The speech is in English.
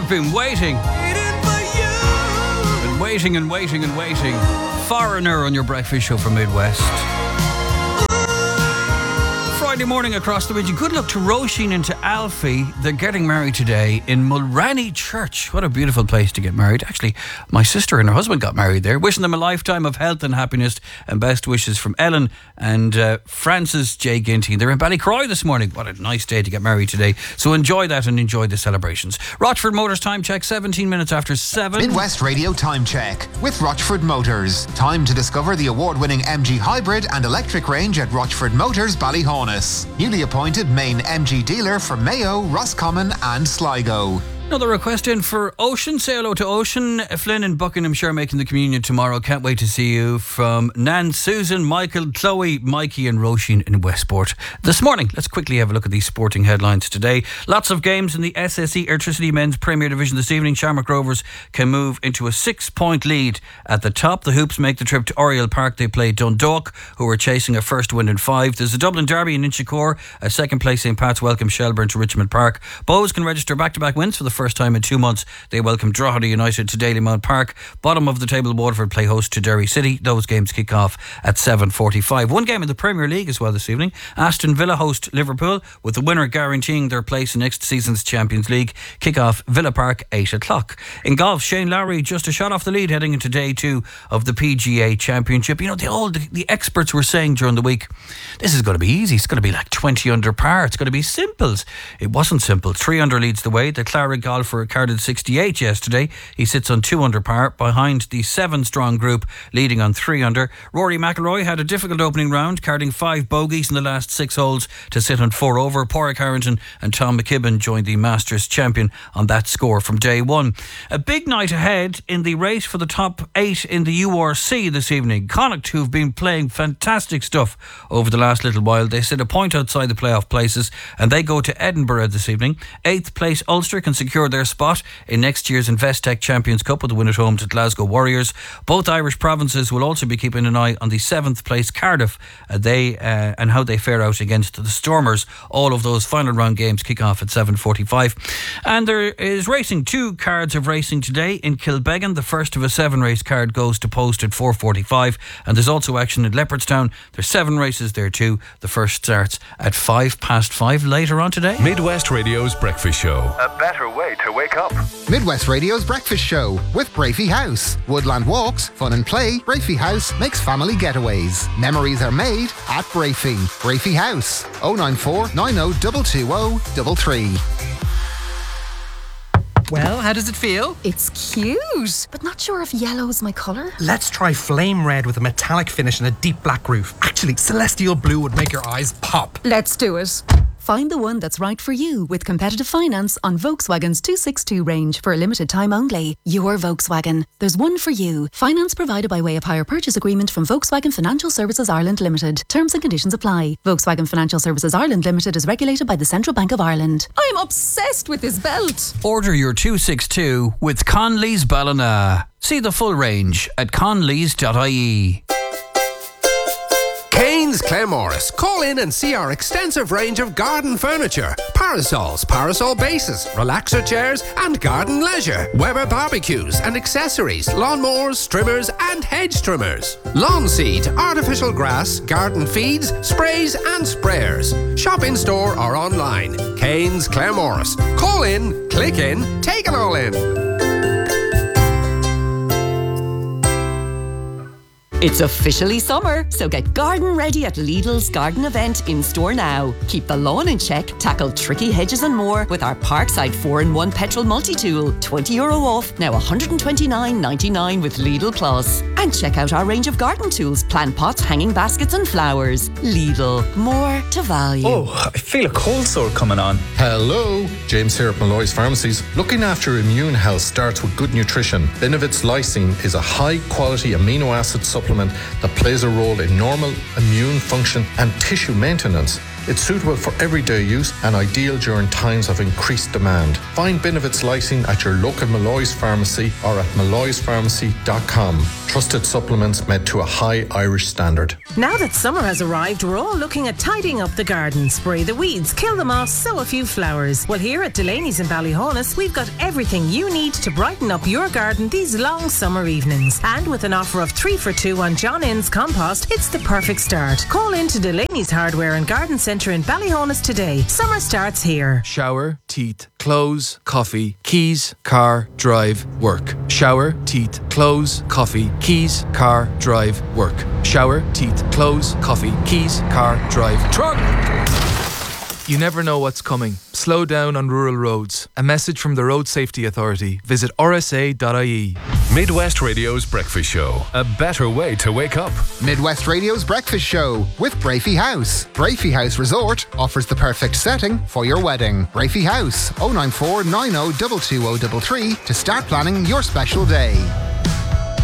I've been waiting. Been waiting and waiting and waiting. Foreigner on your breakfast show from Midwest. Friday morning across the region. Good luck to Roisin and to Alfie. They're getting married today in Mulranny Church. What a beautiful place to get married. Actually, my sister and her husband got married there. Wishing them a lifetime of health and happiness, and best wishes from Ellen and Francis J. Ginty. They're in Ballycroy this morning. What a nice day to get married today. So enjoy that and enjoy the celebrations. Rochford Motors time check, 17 minutes after 7. Midwest Radio time check with Rochford Motors. Time to discover the award-winning MG Hybrid and electric range at Rochford Motors, Ballyhaunis. Newly appointed main MG dealer for Mayo, Roscommon and Sligo. Another request in for Ocean. Say hello to Ocean. Flynn in Buckinghamshire making the communion tomorrow. Can't wait to see you. From Nan, Susan, Michael, Chloe, Mikey and Roisin in Westport. This morning, let's quickly have a look at these sporting headlines today. Lots of games in the SSE Airtricity Men's Premier Division this evening. Shamrock Rovers can move into a 6-point lead at the top. The Hoops make the trip to Oriel Park. They play Dundalk, who are chasing a first win in 5. There's a Dublin Derby in Inchicore. A second place St. Pat's welcome Shelburne to Richmond Park. Bows can register back-to-back wins for the first time in 2 months. They welcome Drogheda United to Dalymount Park. Bottom of the table Waterford play host to Derry City. Those games kick off at 7:45. One game in the Premier League as well this evening. Aston Villa host Liverpool, with the winner guaranteeing their place in next season's Champions League. Kick off Villa Park 8 o'clock. In golf, Shane Lowry just a shot off the lead heading into day 2 of the PGA Championship. You know, the experts were saying during the week, this is going to be easy. It's going to be like 20 under par. It's going to be simples. It wasn't simple. 3 under leads the way. The Clara golfer carded 68 yesterday. He sits on 2 under par behind the 7-strong group leading on 3 under. Rory McIlroy had a difficult opening round, carding 5 bogeys in the last 6 holes to sit on 4 over. Pádraig Harrington and Tom McKibben joined the Masters champion on that score from day 1. A big night ahead in the race for the top 8 in the URC this evening. Connacht, who've been playing fantastic stuff over the last little while, they sit a point outside the playoff places and they go to Edinburgh this evening. 8th place Ulster can secure their spot in next year's Investec Champions Cup with the win at home to Glasgow Warriors. Both Irish provinces will also be keeping an eye on the 7th place Cardiff and how they fare out against the Stormers. All of those final round games kick off at 7:45. And there is racing. 2 cards of racing today in Kilbeggan. The first of a 7-race card goes to post at 4:45, and there's also action in Leopardstown. There's 7 races there too. The first starts at 5:05 later on today. Midwest Radio's Breakfast Show. A better way to wake up. Midwest Radio's Breakfast Show with Brafey House. Woodland walks, fun and play. Brafey House makes family getaways. Memories are made at Brafey. Brafey House. 094 90 220 33. Well, how does it feel? It's cute, but not sure if yellow's my colour. Let's try flame red with a metallic finish and a deep black roof. Actually, celestial blue would make your eyes pop. Let's do it. Find the one that's right for you with competitive finance on Volkswagen's 262 range for a limited time only. Your Volkswagen. There's one for you. Finance provided by way of hire purchase agreement from Volkswagen Financial Services Ireland Limited. Terms and conditions apply. Volkswagen Financial Services Ireland Limited is regulated by the Central Bank of Ireland. I'm obsessed with this belt. Order your 262 with Conley's Ballina. See the full range at conleys.ie. Kane's Claremorris. Call in and see our extensive range of garden furniture. Parasols, parasol bases, relaxer chairs and garden leisure. Weber barbecues and accessories, lawnmowers, trimmers and hedge trimmers. Lawn seed, artificial grass, garden feeds, sprays and sprayers. Shop in store or online. Kane's Claremorris. Call in, click in, take it all in. It's officially summer, so get garden ready at Lidl's garden event in store now. Keep the lawn in check, tackle tricky hedges and more with our Parkside 4-in-1 petrol multi-tool. €20 off, now $129.99 with Lidl Plus. And check out our range of garden tools, plant pots, hanging baskets and flowers. Lidl, more to value. Oh, I feel a cold sore coming on. Hello, James here at Malloy's Pharmacies. Looking after immune health starts with good nutrition. Benevit's lysine is a high-quality amino acid supplement that plays a role in normal immune function and tissue maintenance. It's suitable for everyday use and ideal during times of increased demand. Find Benefits Lysine at your local Malloy's pharmacy or at malloyspharmacy.com. Trusted supplements made to a high Irish standard. Now that summer has arrived, we're all looking at tidying up the garden. Spray the weeds, kill them off, sow a few flowers. Well, here at Delaney's in Ballyhonus, we've got everything you need to brighten up your garden these long summer evenings. And with an offer of 3 for 2 on John Innes compost, it's the perfect start. Call in to Delaney's Hardware and Garden Centre in Ballyhonus today. Summer starts here. Shower, teeth, clothes, coffee, keys, car, drive, work. Shower, teeth, clothes, coffee, keys, car, drive, work. Shower, teeth, clothes, coffee, keys, car, drive, truck. You never know what's coming. Slow down on rural roads. A message from the Road Safety Authority. Visit rsa.ie. Midwest Radio's Breakfast Show. A better way to wake up. Midwest Radio's Breakfast Show with Brafey House. Brafey House Resort offers the perfect setting for your wedding. Brafey House, 094 90 22033 to start planning your special day.